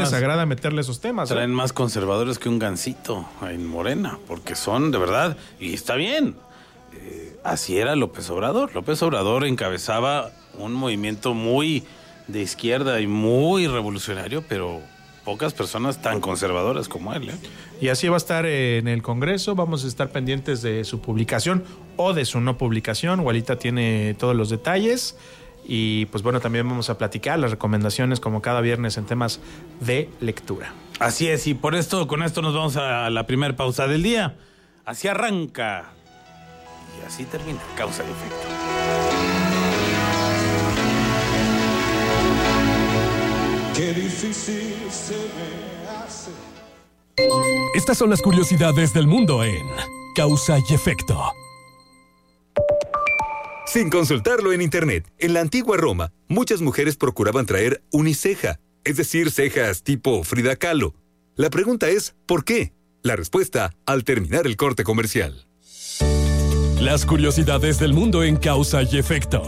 les agrada meterle esos temas. Traen más conservadores que un gansito en Morena, porque son, de verdad, y está bien. Así era López Obrador. López Obrador encabezaba un movimiento muy de izquierda y muy revolucionario, pero pocas personas tan conservadoras como él. Y así va a estar en el Congreso. Vamos a estar pendientes de su publicación o de su no publicación. Gualita tiene todos los detalles. Y pues bueno, también vamos a platicar las recomendaciones como cada viernes en temas de lectura. Así es, y con esto nos vamos a la primera pausa del día. Así arranca y así termina Causa y Efecto. Qué difícil se me hace. Estas son las curiosidades del mundo en Causa y Efecto. Sin consultarlo en internet, en la antigua Roma, muchas mujeres procuraban traer uniceja, es decir, cejas tipo Frida Kahlo. La pregunta es, ¿por qué? La respuesta al terminar el corte comercial. Las curiosidades del mundo en Causa y Efecto.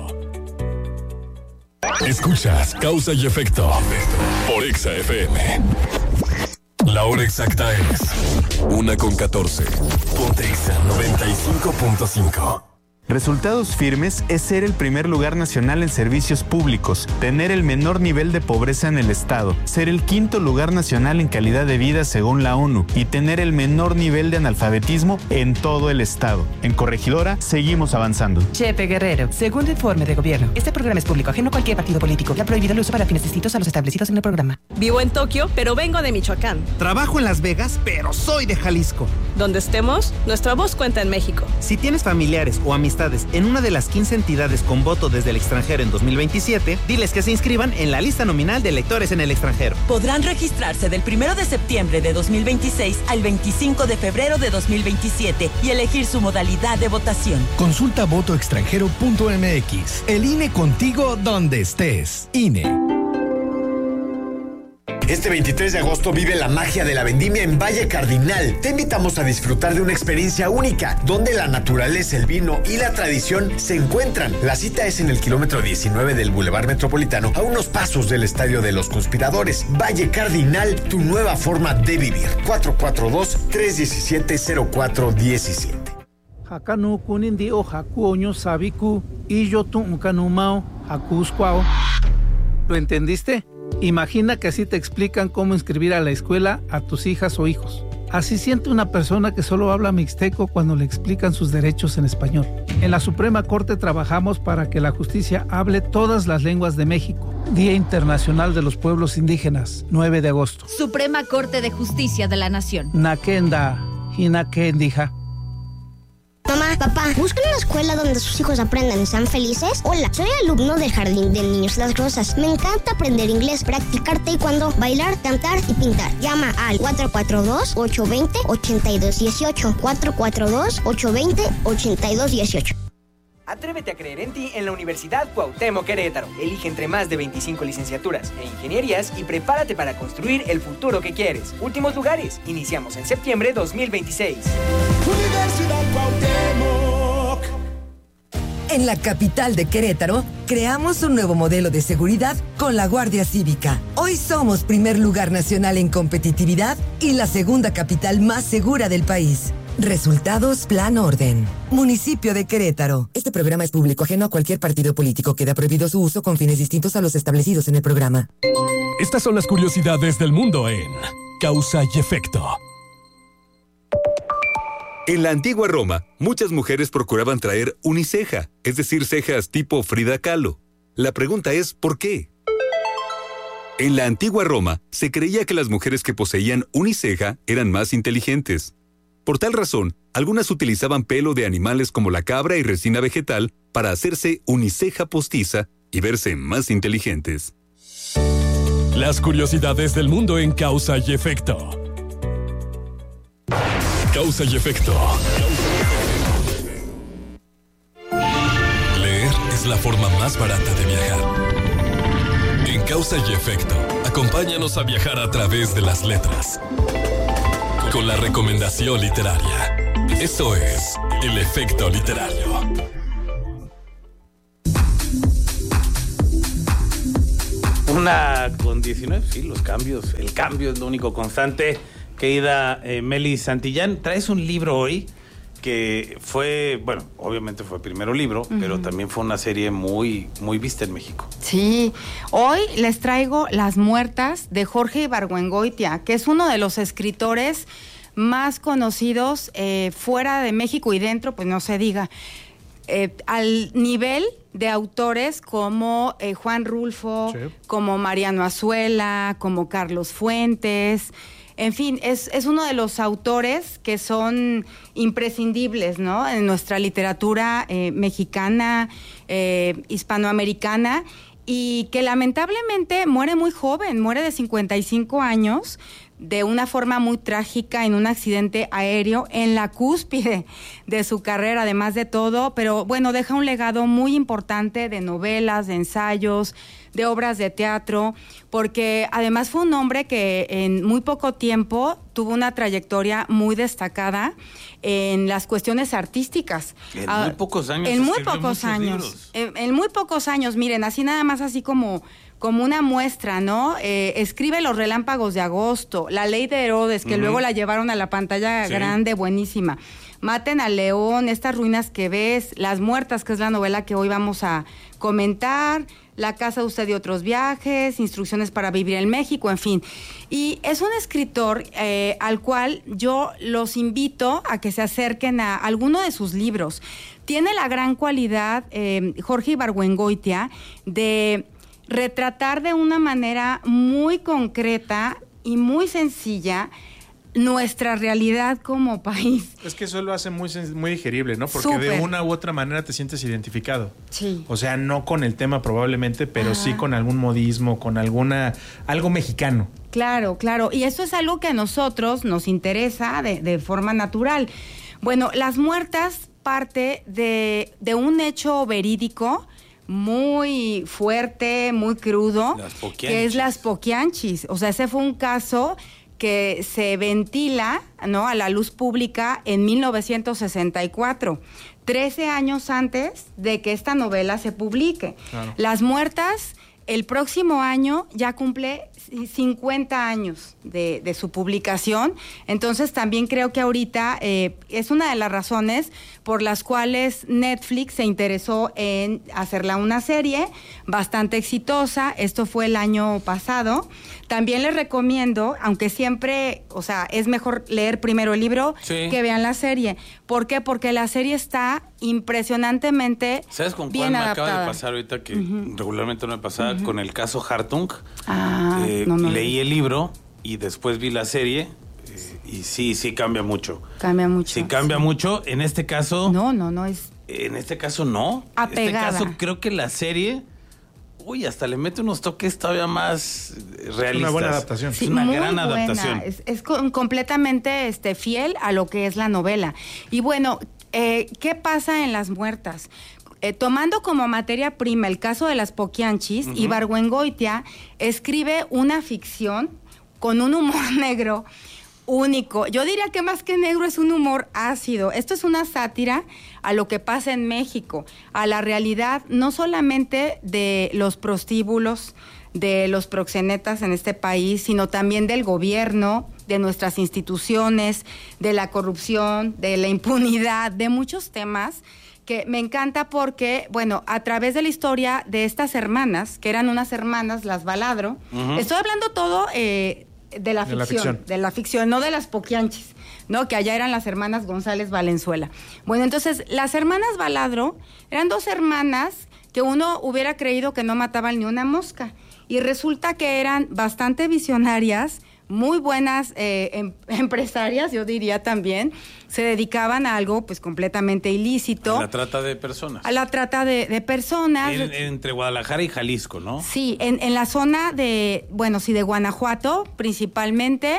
Escuchas Causa y Efecto por Exa FM. La hora exacta es 1:14. Ponte Exa 95.5. Resultados firmes es ser el primer lugar nacional en servicios públicos, tener el menor nivel de pobreza en el Estado, ser el quinto lugar nacional en calidad de vida según la ONU y tener el menor nivel de analfabetismo en todo el Estado. En Corregidora, seguimos avanzando. Chepe Guerrero, segundo informe de gobierno. Este programa es público, ajeno a cualquier partido político. Ya prohibido el uso para fines distintos a los establecidos en el programa. Vivo en Tokio, pero vengo de Michoacán. Trabajo en Las Vegas, pero soy de Jalisco. Donde estemos, nuestra voz cuenta en México. Si tienes familiares o amistades en una de las 15 entidades con voto desde el extranjero en 2027, diles que se inscriban en la lista nominal de electores en el extranjero. Podrán registrarse del 1 de septiembre de 2026 al 25 de febrero de 2027 y elegir su modalidad de votación. Consulta votoextranjero.mx. El INE contigo donde estés. INE. Este 23 de agosto vive la magia de la vendimia en Valle Cardinal. Te invitamos a disfrutar de una experiencia única, donde la naturaleza, el vino y la tradición se encuentran. La cita es en el kilómetro 19 del Boulevard Metropolitano, a unos pasos del Estadio de los Conspiradores. Valle Cardinal, tu nueva forma de vivir. 442-317-0417. Hakanu kunindi o hakuoño sabiku y yo tu unkanumao hakuskwao. ¿Lo entendiste? Imagina que así te explican cómo inscribir a la escuela a tus hijas o hijos. Así siente una persona que solo habla mixteco cuando le explican sus derechos en español. En la Suprema Corte trabajamos para que la justicia hable todas las lenguas de México. Día Internacional de los Pueblos Indígenas, 9 de agosto. Suprema Corte de Justicia de la Nación. Nakenda, Hinakendija. Mamá, papá, ¿buscan una escuela donde sus hijos aprendan y sean felices? Hola, soy alumno del Jardín de Niños Las Rosas. Me encanta aprender inglés, practicar taekwondo, bailar, cantar y pintar. Llama al 442-820-8218. 442-820-8218. Atrévete a creer en ti en la Universidad Cuauhtémoc Querétaro. Elige entre más de 25 licenciaturas e ingenierías y prepárate para construir el futuro que quieres. Últimos lugares. Iniciamos en septiembre 2026. Universidad Cuauhtémoc. En la capital de Querétaro, creamos un nuevo modelo de seguridad con la Guardia Cívica. Hoy somos primer lugar nacional en competitividad y la segunda capital más segura del país. Resultados Plan Orden. Municipio de Querétaro. Este programa es público, ajeno a cualquier partido político. Queda prohibido su uso con fines distintos a los establecidos en el programa. Estas son las curiosidades del mundo en Causa y Efecto. En la antigua Roma, muchas mujeres procuraban traer uniceja, es decir, cejas tipo Frida Kahlo. La pregunta es, ¿por qué? En la antigua Roma, se creía que las mujeres que poseían uniceja eran más inteligentes. Por tal razón, algunas utilizaban pelo de animales como la cabra y resina vegetal para hacerse uniceja postiza y verse más inteligentes. Las curiosidades del mundo en Causa y Efecto. Causa y Efecto. Leer es la forma más barata de viajar. En Causa y Efecto, acompáñanos a viajar a través de las letras. Con la recomendación literaria. Esto es El Efecto Literario. 1 con 19, sí, los cambios. El cambio es lo único constante. Querida Meli Santillán, traes un libro hoy que fue, bueno, obviamente fue primero libro, pero también fue una serie muy, muy vista en México. Sí, hoy les traigo Las Muertas de Jorge Ibargüengoitia, que es uno de los escritores más conocidos fuera de México y dentro, pues no se diga, al nivel de autores como Juan Rulfo, sí, como Mariano Azuela, como Carlos Fuentes. En fin, es uno de los autores que son imprescindibles, ¿no?, en nuestra literatura mexicana, hispanoamericana, y que lamentablemente muere muy joven, muere de 55 años, de una forma muy trágica en un accidente aéreo en la cúspide de su carrera, además de todo, pero bueno, deja un legado muy importante de novelas, de ensayos, de obras de teatro, porque además fue un hombre que en muy poco tiempo tuvo una trayectoria muy destacada en las cuestiones artísticas. En muy pocos años. En muy pocos años. En muy pocos años, miren, así nada más así como una muestra, ¿no? Escribe Los Relámpagos de Agosto, La Ley de Herodes, que luego la llevaron a la pantalla grande, buenísima. Maten al león, Estas ruinas que ves, Las Muertas, que es la novela que hoy vamos a comentar, La casa de usted y otros viajes, Instrucciones para vivir en México, en fin. Y es un escritor al cual yo los invito a que se acerquen a alguno de sus libros. Tiene la gran cualidad, Jorge Ibargüengoitia, de retratar de una manera muy concreta y muy sencilla nuestra realidad como país. Es que eso lo hace muy digerible, ¿no? Porque de una u otra manera te sientes identificado. Sí. O sea, no con el tema probablemente, pero sí con algún modismo, con algo mexicano. Claro, claro. Y eso es algo que a nosotros nos interesa de forma natural. Bueno, Las Muertas parte de un hecho verídico muy fuerte, muy crudo, que es Las Poquianchis. O sea, ese fue un caso que se ventila, ¿no?, a la luz pública en 1964, 13 años antes de que esta novela se publique. Claro. Las Muertas, el próximo año ya cumple 50 años de su publicación, entonces también creo que ahorita es una de las razones por las cuales Netflix se interesó en hacerla una serie bastante exitosa. Esto fue el año pasado. También les recomiendo, aunque siempre, o sea, es mejor leer primero el libro que vean la serie. ¿Por qué? Porque la serie está impresionantemente ¿sabes con bien cuál me adaptada? acaba de pasar ahorita que regularmente no me pasaba? Con el caso Hartung. No. Leí el libro y después vi la serie y sí cambia mucho. Cambia mucho. Sí cambia mucho. En este caso... No es... En este caso no. Apegada. En este caso creo que la serie... Uy, hasta le mete unos toques todavía más realistas. Una buena adaptación. Sí, es una gran buena adaptación. Es completamente fiel a lo que es la novela. Y bueno, ¿qué pasa en Las Muertas? Tomando como materia prima el caso de Las Poquianchis, Ibargüengoitia escribe una ficción con un humor negro único. Yo diría que más que negro es un humor ácido. Esto es una sátira a lo que pasa en México, a la realidad no solamente de los prostíbulos, de los proxenetas en este país, sino también del gobierno, de nuestras instituciones, de la corrupción, de la impunidad, de muchos temas que me encanta porque, bueno, a través de la historia de estas hermanas, que eran unas hermanas, las Baladro, estoy hablando todo de la ficción, no de Las Poquianchis, ¿no? Que allá eran las hermanas González Valenzuela. Bueno, entonces, las hermanas Baladro eran dos hermanas que uno hubiera creído que no mataban ni una mosca. Y resulta que eran bastante visionarias, muy buenas empresarias, yo diría también. Se dedicaban a algo pues completamente ilícito. A la trata de personas. A la trata de personas. Entre Guadalajara y Jalisco, ¿no? Sí, en la zona de Guanajuato principalmente,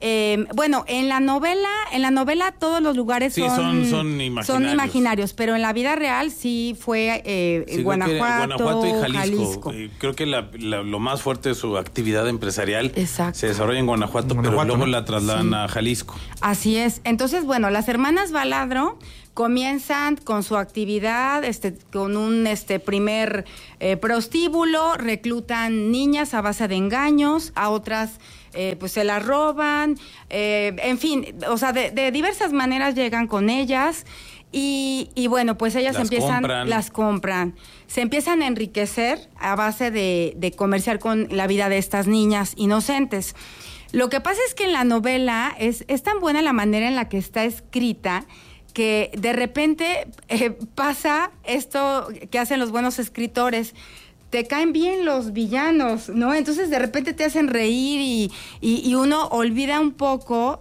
Bueno, en la novela todos los lugares son imaginarios, pero en la vida real sí fue Guanajuato y Jalisco. Creo que lo más fuerte de su actividad empresarial se desarrolla en Guanajuato, pero luego la trasladan a Jalisco. Así es. Entonces, bueno, las hermanas Baladro comienzan con su actividad, con un primer prostíbulo, reclutan niñas a base de engaños, a otras pues se las roban, en fin, o sea, de diversas maneras llegan con ellas y bueno, pues ellas las compran, se empiezan a enriquecer a base de comerciar con la vida de estas niñas inocentes. Lo que pasa es que en la novela es tan buena la manera en la que está escrita que de repente pasa esto que hacen los buenos escritores. Te caen bien los villanos, ¿no? Entonces de repente te hacen reír y uno olvida un poco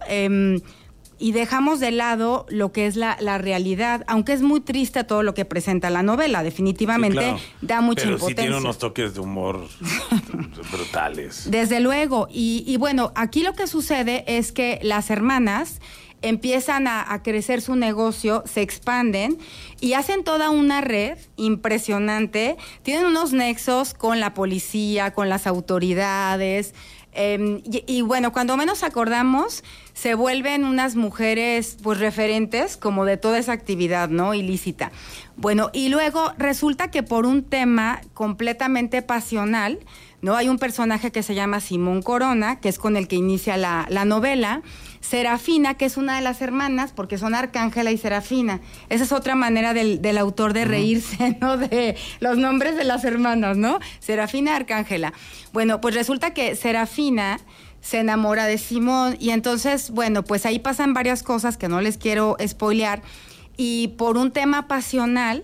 y dejamos de lado lo que es la realidad, aunque es muy triste todo lo que presenta la novela, definitivamente da mucha impotencia. Pero sí tiene unos toques de humor brutales. Desde luego, y bueno, aquí lo que sucede es que las hermanas empiezan a crecer su negocio, se expanden y hacen toda una red impresionante. Tienen unos nexos con la policía, con las autoridades. Y bueno, cuando menos acordamos, se vuelven unas mujeres pues referentes como de toda esa actividad, ¿no? Ilícita. Bueno, y luego resulta que por un tema completamente pasional, ¿no? Hay un personaje que se llama Simón Corona, que es con el que inicia la novela. Serafina, que es una de las hermanas, porque son Arcángela y Serafina. Esa es otra manera del autor de reírse, ¿no? De los nombres de las hermanas, ¿no? Serafina, Arcángela. Bueno, pues resulta que Serafina se enamora de Simón y entonces, bueno, pues ahí pasan varias cosas que no les quiero spoilear y por un tema pasional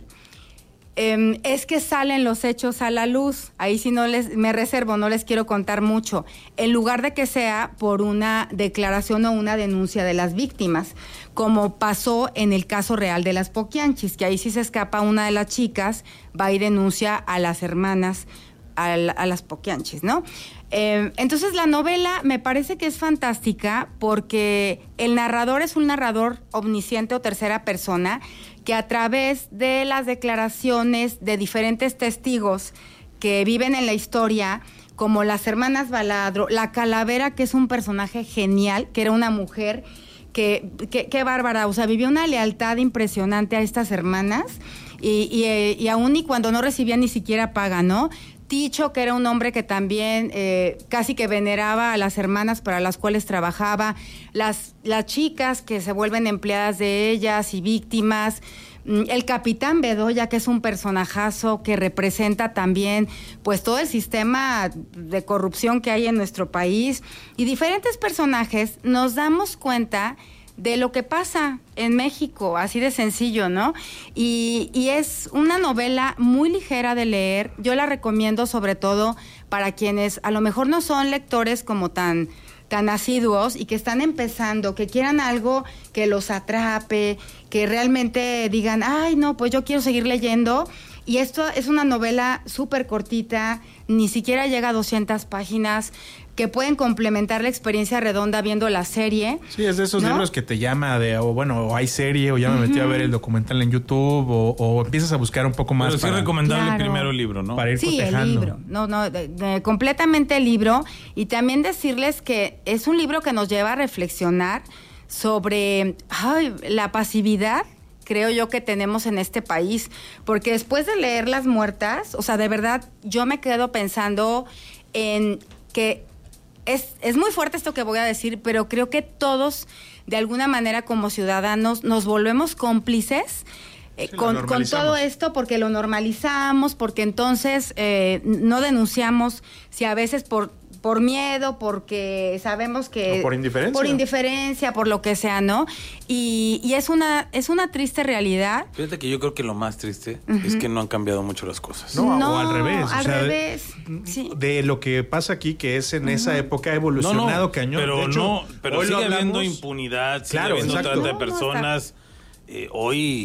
es que salen los hechos a la luz. Ahí sí me reservo, no les quiero contar mucho. En lugar de que sea por una declaración o una denuncia de las víctimas, como pasó en el caso real de las Poquianchis, que ahí sí se escapa una de las chicas, va y denuncia a las hermanas, a las Poquianchis, ¿no? Entonces la novela me parece que es fantástica porque el narrador es un narrador omnisciente o tercera persona que a través de las declaraciones de diferentes testigos que viven en la historia, como las hermanas Baladro, la Calavera, que es un personaje genial, que era una mujer que bárbara, o sea, vivió una lealtad impresionante a estas hermanas y aún y cuando no recibía ni siquiera paga, ¿no? Ticho, que era un hombre que también casi que veneraba a las hermanas para las cuales trabajaba, las chicas que se vuelven empleadas de ellas y víctimas, el capitán Bedoya, que es un personajazo que representa también pues todo el sistema de corrupción que hay en nuestro país, y diferentes personajes. Nos damos cuenta de lo que pasa en México, así de sencillo, ¿no? Y es una novela muy ligera de leer. Yo la recomiendo sobre todo para quienes a lo mejor no son lectores como tan asiduos y que están empezando, que quieran algo que los atrape, que realmente digan, ay, no, pues yo quiero seguir leyendo. Y esto es una novela súper cortita, ni siquiera llega a 200 páginas, que pueden complementar la experiencia redonda viendo la serie. Sí, es de esos libros que te llama o hay serie, o ya me metí a ver el documental en YouTube, o empiezas a buscar un poco más. Pero sí es recomendable primero el libro, ¿no? Para ir cotejando. El libro. Completamente el libro. Y también decirles que es un libro que nos lleva a reflexionar sobre la pasividad, creo yo, que tenemos en este país. Porque después de leer Las Muertas, o sea, de verdad, yo me quedo pensando en que es muy fuerte esto que voy a decir, pero creo que todos, de alguna manera, como ciudadanos, nos volvemos cómplices con todo esto, porque lo normalizamos, porque entonces no denunciamos, si a veces por miedo, porque sabemos que... O por indiferencia. Por indiferencia, por lo que sea, ¿no? Y es una triste realidad. Fíjate que yo creo que lo más triste es que no han cambiado mucho las cosas. No, o al revés. Al revés, sí. De lo que pasa aquí, que es en esa época ha evolucionado cañón. Pero de hecho, pero sigue habiendo impunidad, sigue habiendo trata de personas. Hoy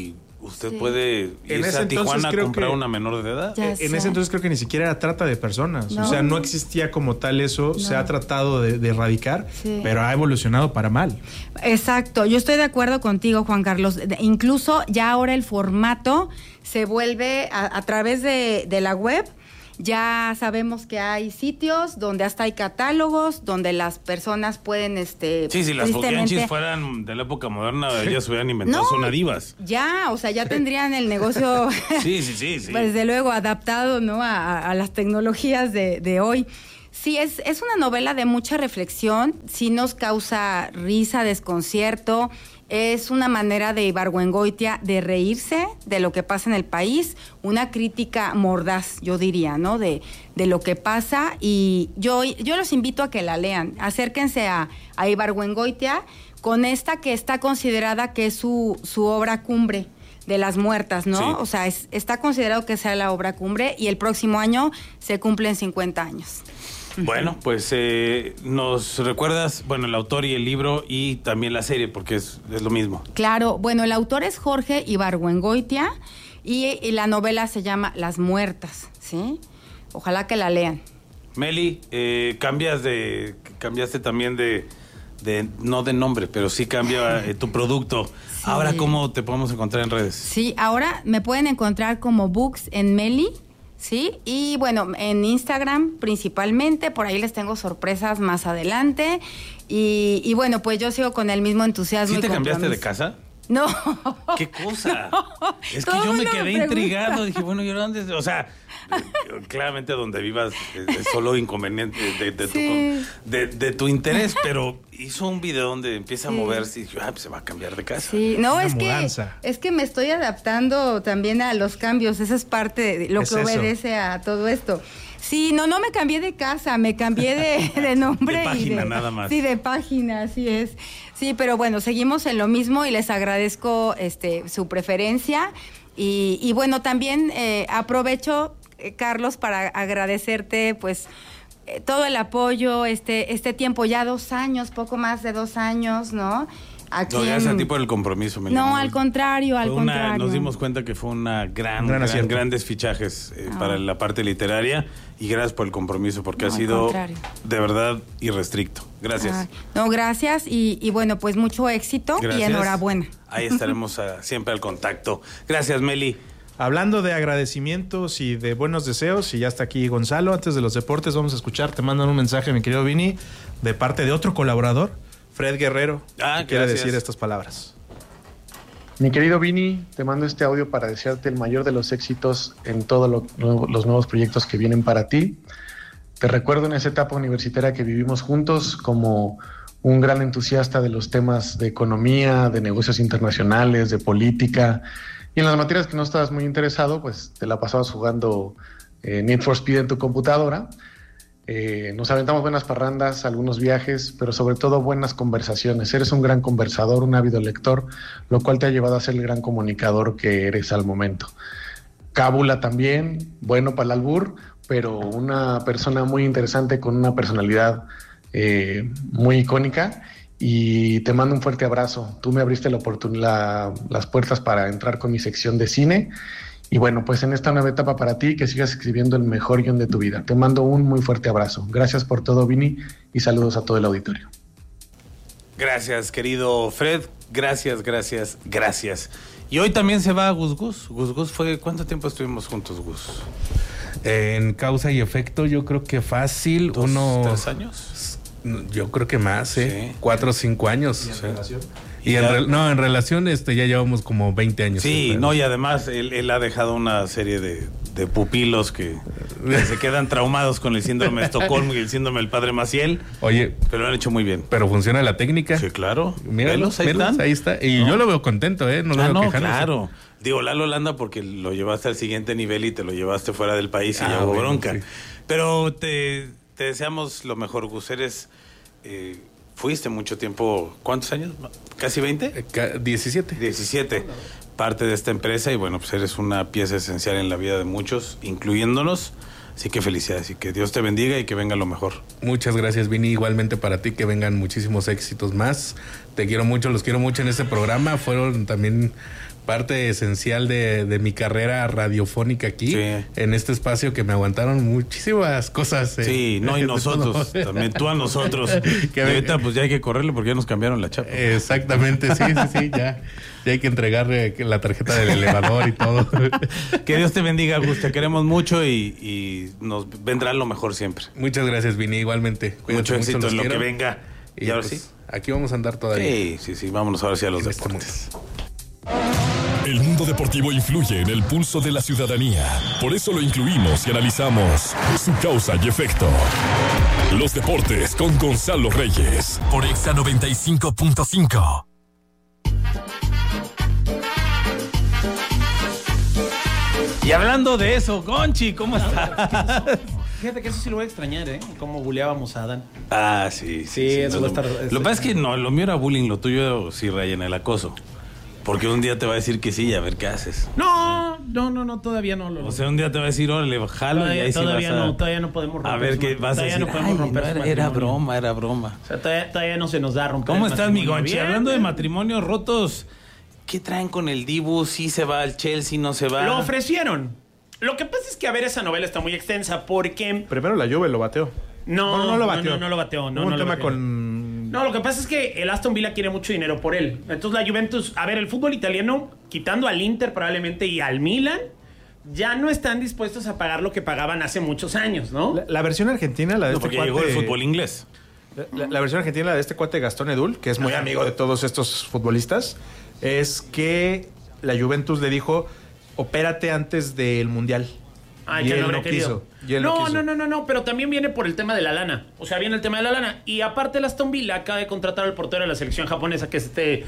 usted puede En irse ese a entonces Tijuana a creo comprar que- una menor de edad. En ese entonces creo que ni siquiera era trata de personas. No. O sea, no existía como tal eso. No. Se ha tratado de erradicar, Sí. pero ha evolucionado para mal. Exacto, yo estoy de acuerdo contigo, Juan Carlos. Incluso ya ahora el formato se vuelve a través de la web. Ya sabemos que hay sitios donde hasta hay catálogos, donde las personas pueden, Sí, si las Poquianchis fueran de la época moderna, ellas hubieran inventado sonadivas. Ya, o sea, ya tendrían el negocio, Sí. desde luego, adaptado, ¿no? a las tecnologías de hoy. Sí, es una novela de mucha reflexión, sí nos causa risa, desconcierto, es una manera de Ibargüengoitia de reírse de lo que pasa en el país, una crítica mordaz, yo diría, ¿no? De lo que pasa, y yo los invito a que la lean, acérquense a Ibargüengoitia con esta que está considerada que es su obra cumbre de las muertas, ¿no? Sí. O sea, está considerado que sea la obra cumbre y el próximo año se cumplen 50 años. Bueno, pues nos recuerdas, bueno, el autor y el libro y también la serie, porque es lo mismo. Claro, bueno, el autor es Jorge Ibargüengoitia y la novela se llama Las Muertas, ¿sí? Ojalá que la lean. Meli, cambiaste también de no de nombre, pero sí cambia tu producto. Sí. Ahora, ¿cómo te podemos encontrar en redes? Sí, ahora me pueden encontrar como Books en Meli, ¿sí? Y bueno, en Instagram principalmente, por ahí les tengo sorpresas más adelante. Y bueno, pues yo sigo con el mismo entusiasmo. ¿Sí y te cambiaste de compromiso. casa? No. ¿Qué cosa? Es que Todo yo me mundo quedé pregunta. intrigado. Dije, bueno, ¿y ahora dónde? O sea, claramente donde vivas es solo inconveniente de tu interés, pero hizo un video donde empieza a moverse y dije, pues se va a cambiar de casa. Sí, no, Una es mudanza. que me estoy adaptando también a los cambios. Esa es parte de lo Es que eso. obedece a todo esto. Sí, no me cambié de casa, me cambié de nombre. De página, y nada más. Sí, de página, así es. Sí, pero bueno, seguimos en lo mismo y les agradezco su preferencia. Y bueno, también aprovecho, Carlos, para agradecerte, pues, todo el apoyo, este tiempo, ya 2 años, poco más de 2 años, ¿no? Aquí No, gracias a ti por el compromiso, Meli. No, al contrario, Fue al contrario. Nos dimos cuenta que fue una acierto. grandes fichajes para la parte literaria y gracias por el compromiso porque No, ha al sido contrario. de verdad irrestricto. Gracias. Ah, no, gracias y bueno, pues mucho éxito y Gracias. enhorabuena. Ahí estaremos siempre al contacto. Gracias, Meli. Hablando de agradecimientos y de buenos deseos, y ya está aquí Gonzalo, antes de los deportes vamos a escuchar, te mandan un mensaje, mi querido Vini, de parte de otro colaborador, Fred Guerrero, que quiere gracias. decir estas palabras. Mi querido Vini, te mando este audio para desearte el mayor de los éxitos en todos los nuevos proyectos que vienen para ti. Te recuerdo en esa etapa universitaria que vivimos juntos como un gran entusiasta de los temas de economía, de negocios internacionales, de política. Y en las materias que no estabas muy interesado, pues te la pasabas jugando Need for Speed en tu computadora. Nos aventamos buenas parrandas, algunos viajes, pero sobre todo buenas conversaciones. Eres un gran conversador, un ávido lector, lo cual te ha llevado a ser el gran comunicador que eres al momento. Cábula también, bueno para el albur, pero una persona muy interesante con una personalidad muy icónica. Y te mando un fuerte abrazo. Tú me abriste las puertas para entrar con mi sección de cine. Y bueno, pues en esta nueva etapa para ti, que sigas escribiendo el mejor guión de tu vida. Te mando un muy fuerte abrazo. Gracias por todo, Vini, y saludos a todo el auditorio. Gracias, querido Fred. Gracias. Y hoy también se va Gus Gus. Gus Gus fue... ¿Cuánto tiempo estuvimos juntos, Gus? En Causa y Efecto, yo creo que fácil, 3 años. Yo creo que más, 4 o 5 años. ¿Y en relación? Y en relación ya llevamos como 20 años. Sí, no, y además él ha dejado una serie de pupilos que se quedan traumados con el síndrome de Estocolmo y el síndrome del padre Maciel. Oye, pero lo han hecho muy bien. Pero funciona la técnica. Sí, claro. Míralos, ahí está. Y ¿no? yo lo veo contento, no lo veo quejándose. Claro. Digo, Lalo Landa porque lo llevaste al siguiente nivel y te lo llevaste fuera del país y ya hubo bronca. Sí. Pero te deseamos lo mejor, Gus. Fuiste mucho tiempo, ¿cuántos años? ¿Casi 20? 17. 17, parte de esta empresa y bueno, pues eres una pieza esencial en la vida de muchos, incluyéndonos. Así que felicidades y que Dios te bendiga y que venga lo mejor. Muchas gracias, Vini. Igualmente para ti, que vengan muchísimos éxitos más. te quiero mucho, los quiero mucho en este programa. Fueron también parte esencial de mi carrera radiofónica aquí, en este espacio, que me aguantaron muchísimas cosas. Sí, no, y nosotros, también tú a nosotros. Que ahorita pues ya hay que correrle porque ya nos cambiaron la chapa. Exactamente, sí, ya hay que entregarle la tarjeta del elevador y todo. Que Dios te bendiga, Gus, te queremos mucho y nos vendrá lo mejor siempre. Muchas gracias, Vini, igualmente. Cuídate Mucho éxito mucho, en lo quiero. que venga. Y ahora pues, sí. Aquí vamos a andar todavía. Sí, vámonos ahora sí a los deportes. El mundo deportivo influye en el pulso de la ciudadanía. Por eso lo incluimos y analizamos su causa y efecto. Los deportes con Gonzalo Reyes por Exa 95.5. Y hablando de eso, Gonchi, ¿cómo estás? Fíjate que eso sí lo voy a extrañar, ¿eh? Cómo buleábamos a Adán. Ah, sí. Eso va a estar... Lo que pasa es que no, lo mío era bullying, lo tuyo sí raya en el acoso. Porque un día te va a decir que sí y a ver qué haces. No, todavía no. O sea, un día te va a decir, órale, jalo, y ahí sí vas a... Todavía no podemos romper. A ver qué vas a decir. No podemos romper era broma. O sea, todavía no se nos da romper. ¿Cómo estás, mi Gonchi? Hablando de matrimonios rotos, ¿qué traen con el Dibu? ¿Sí se va al Chelsea, no se va? Lo ofrecieron. Lo que pasa es que, a ver, esa novela está muy extensa porque... Primero la Juve lo bateó. No lo bateó. No lo bateó. Hubo un tema con... No, lo que pasa es que el Aston Villa quiere mucho dinero por él. Entonces la Juventus... A ver, el fútbol italiano, quitando al Inter probablemente y al Milan, ya no están dispuestos a pagar lo que pagaban hace muchos años, ¿no? La versión argentina, la de este cuate... llegó el fútbol inglés. La versión argentina, la de este cuate Gastón Edul, que es muy amigo de todos estos futbolistas, es que la Juventus le dijo, opérate antes del Mundial. Ay, y que él no no quiso. Y él no, quiso. no, pero también viene por el tema de la lana. O sea, viene el tema de la lana. Y aparte, el Aston Villa acaba de contratar al portero de la selección japonesa, que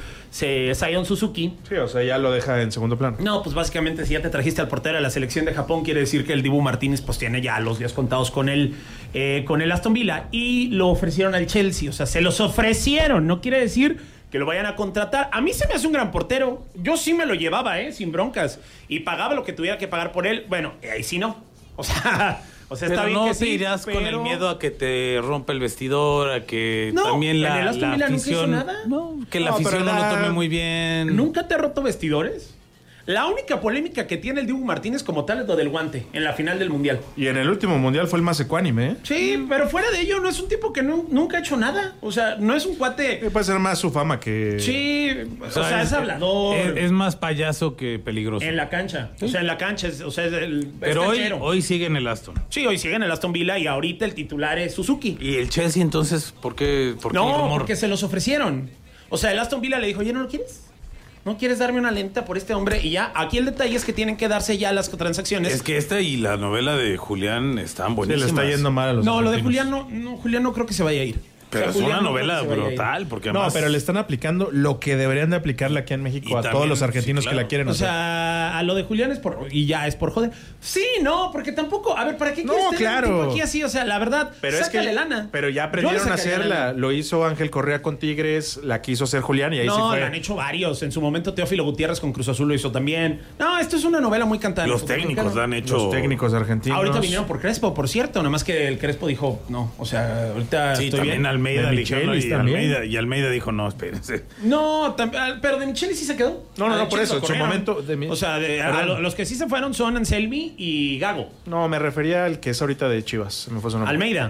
es Sion Suzuki. Sí, o sea, ya lo deja en segundo plano. No, pues básicamente, si ya te trajiste al portero de la selección de Japón, quiere decir que el Dibu Martínez pues tiene ya los días contados con el Aston Villa. Y lo ofrecieron al Chelsea. O sea, se los ofrecieron. No quiere decir que lo vayan a contratar. A mí se me hace un gran portero. Yo sí me lo llevaba, sin broncas. Y pagaba lo que tuviera que pagar por él. Bueno, ahí sí no. O sea pero está bien no que te sí, irás con el miedo a que te rompa el vestidor, a que no, también en el Aston Villa afición... nunca hizo nada. No, que la afición no lo tome muy bien. ¿Nunca te ha roto vestidores? La única polémica que tiene el Dibu Martínez como tal es lo del guante en la final del Mundial. Y en el último Mundial fue el más ecuánime, ¿eh? Sí, pero fuera de ello no es un tipo que nunca ha hecho nada. O sea, no es un cuate... Puede ser más su fama que... Sí, o sea es hablador. Es más payaso que peligroso. En la cancha. ¿Sí? O sea, en la cancha. Pero hoy sigue en el Aston. Sí, hoy sigue en el Aston Villa y ahorita el titular es Suzuki. ¿Y el Chelsea entonces por qué no, porque se los ofrecieron. O sea, el Aston Villa le dijo, ¿ya no lo quieres? ¿No quieres darme una lenta por este hombre? Y ya, aquí el detalle es que tienen que darse ya las transacciones. Es que esta y la novela de Julián están buenísimas. Se le está yendo mal a los lo de Julián Julián no creo que se vaya a ir. Pero es una novela brutal, porque además... No, pero le están aplicando lo que deberían de aplicarle aquí en México a todos los argentinos que la quieren hacer. O sea, a lo de Julián es por... Y ya es por joder. Sí, no, porque tampoco... A ver, ¿para qué quieres tener un tipo aquí así? O sea, la verdad, pero sácale es que, lana. Pero ya aprendieron a hacerla. Lo hizo Ángel Correa con Tigres, la quiso hacer Julián y ahí sí fue. No, la han hecho varios. En su momento Teófilo Gutiérrez con Cruz Azul lo hizo también. No, esto es una novela muy cantada. Los técnicos la han hecho. Los técnicos argentinos. Ahorita vinieron por Crespo, por cierto. Nada más que el Crespo dijo, no, o sea, ahorita sí, estoy también bien. Almeida le dijeron y Almeida dijo, no, espérense. No, pero de Micheli sí se quedó. No, por eso, en su momento... O sea, los que sí se fueron son Anselmi y Gago. No, me refería al que es ahorita de Chivas. Me fue su nombre. Almeida.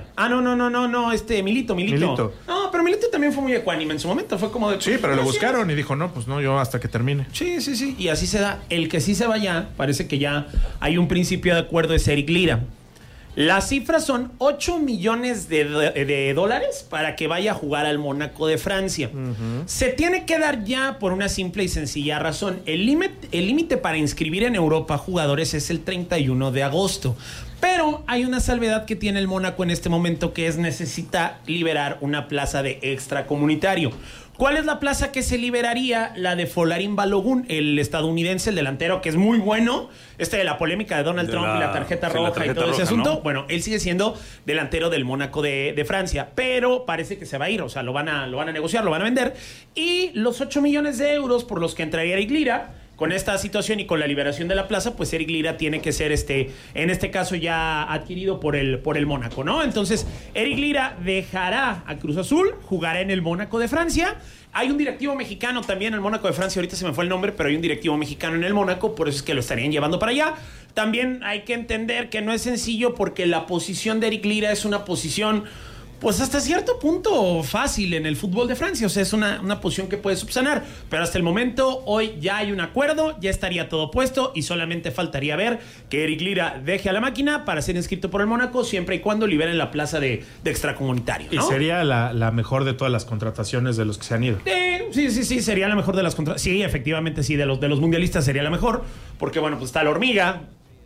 Milito. No, pero Milito también fue muy ecuánime en su momento. Fue como de... Sí, pero lo buscaron y dijo, no, pues no, yo hasta que termine. Sí. Y así se da. El que sí se va ya, parece que ya hay un principio de acuerdo, es Eric Lira. Las cifras son 8 millones de dólares para que vaya a jugar al Mónaco de Francia. Se tiene que dar ya por una simple y sencilla razón. El límite para inscribir en Europa jugadores es el 31 de agosto. Pero hay una salvedad que tiene el Mónaco en este momento, que es necesita liberar una plaza de extracomunitario. ¿Cuál es la plaza que se liberaría? La de Folarin Balogun, el estadounidense, el delantero, que es muy bueno. De la polémica de Donald Trump y la tarjeta roja y todo ese asunto. ¿No? Bueno, él sigue siendo delantero del Mónaco de Francia, pero parece que se va a ir. O sea, lo van a negociar, lo van a vender. Y los 8 millones de euros por los que entraría Eric Lira con esta situación y con la liberación de la plaza, pues Eric Lira tiene que ser en este caso ya adquirido por el Mónaco, ¿no? Entonces, Eric Lira dejará a Cruz Azul, jugará en el Mónaco de Francia. Hay un directivo mexicano también en el Mónaco de Francia, ahorita se me fue el nombre, pero hay un directivo mexicano en el Mónaco, por eso es que lo estarían llevando para allá. También hay que entender que no es sencillo porque la posición de Eric Lira es una posición, pues hasta cierto punto fácil en el fútbol de Francia, o sea, es una posición que puede subsanar, pero hasta el momento hoy ya hay un acuerdo, ya estaría todo puesto y solamente faltaría ver que Eric Lira deje a la máquina para ser inscrito por el Mónaco siempre y cuando liberen la plaza de extracomunitario, ¿no? Y sería la mejor de todas las contrataciones de los que se han ido. Sí, sería la mejor de las contrataciones. Sí, efectivamente, sí, de los mundialistas sería la mejor, porque bueno, pues está la Hormiga